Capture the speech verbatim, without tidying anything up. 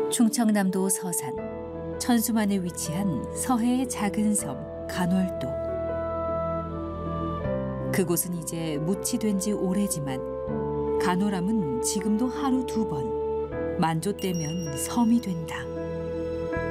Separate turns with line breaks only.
충청남도 서산 천수만에 위치한 서해의 작은 섬 간월도. 그곳은 이제 묻히된 지 오래지만 간호람은 지금도 하루 두 번 만조 때면 섬이 된다.